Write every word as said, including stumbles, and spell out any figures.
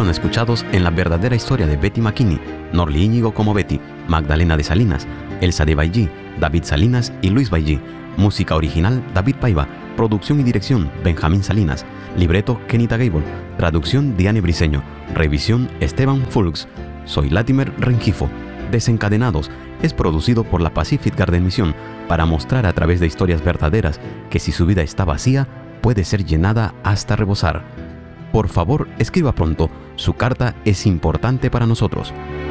escuchados en la verdadera historia de Betty McKinney, Norly Íñigo como Betty, Magdalena de Salinas, Elsa de Bailly, David Salinas y Luis Bailly. Música original David Paiva. Producción y dirección Benjamín Salinas. Libreto Kenita Gable. Traducción Diane Briceño. Revisión Esteban Fulks. Soy Latimer Rengifo. Desencadenados es producido por la Pacific Garden Mission para mostrar a través de historias verdaderas que si su vida está vacía, puede ser llenada hasta rebosar. Por favor, escriba pronto. Su carta es importante para nosotros.